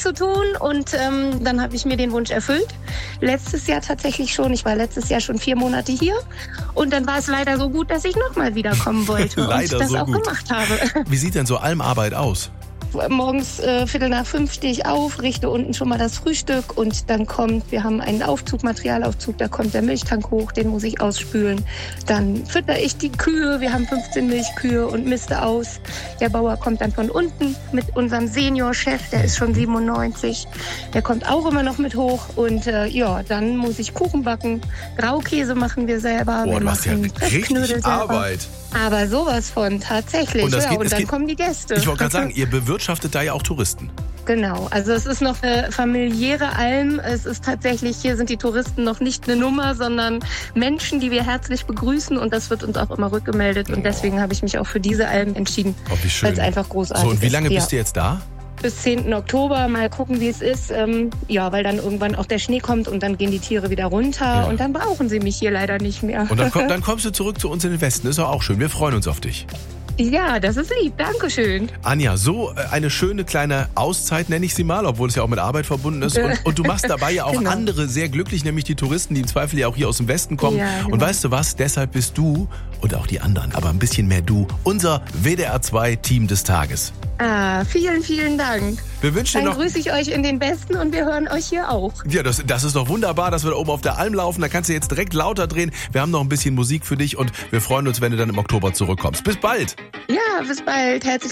zu tun und dann habe ich mir den Wunsch erfüllt. Letztes Jahr tatsächlich schon. Ich war letztes Jahr schon 4 Monate hier und dann war es leider so gut, dass ich nochmal wiederkommen wollte leider und das so auch gut. gemacht habe. Wie sieht denn so Almarbeit aus? Morgens 4:45 stehe ich auf, richte unten schon mal das Frühstück und dann wir haben einen Aufzug, Materialaufzug, da kommt der Milchtank hoch, den muss ich ausspülen. Dann fütter ich die Kühe, wir haben 15 Milchkühe und miste aus. Der Bauer kommt dann von unten mit unserem Seniorchef, der ist schon 97. Der kommt auch immer noch mit hoch und dann muss ich Kuchen backen. Graukäse machen wir selber. Boah, wir du hast ja machen richtig Pressknödel Arbeit. Aber sowas von, tatsächlich. Und dann kommen die Gäste. Ich wollte gerade sagen, ihr bewirtschaftet da ja auch Touristen. Genau, also es ist noch eine familiäre Alm. Es ist tatsächlich, hier sind die Touristen noch nicht eine Nummer, sondern Menschen, die wir herzlich begrüßen und das wird uns auch immer rückgemeldet und deswegen habe ich mich auch für diese Alm entschieden, wie schön. weil es einfach großartig ist. So, und wie lange bist du jetzt da? Bis 10. Oktober, mal gucken, wie es ist. Weil dann irgendwann auch der Schnee kommt und dann gehen die Tiere wieder runter und dann brauchen sie mich hier leider nicht mehr. Und dann kommst du zurück zu uns in den Westen, ist doch auch schön. Wir freuen uns auf dich. Ja, das ist lieb. Dankeschön. Anja, so eine schöne kleine Auszeit nenne ich sie mal, obwohl es ja auch mit Arbeit verbunden ist. Und du machst dabei ja auch andere sehr glücklich, nämlich die Touristen, die im Zweifel ja auch hier aus dem Westen kommen. Ja, genau. Und weißt du was? Deshalb bist du und auch die anderen, aber ein bisschen mehr du, unser WDR 2 Team des Tages. Vielen, vielen Dank. Wir wünschen dir noch. Dann grüße ich euch in den Westen und wir hören euch hier auch. Ja, das ist doch wunderbar, dass wir da oben auf der Alm laufen. Da kannst du jetzt direkt lauter drehen. Wir haben noch ein bisschen Musik für dich und wir freuen uns, wenn du dann im Oktober zurückkommst. Bis bald. Ja, bis bald. Herzlichen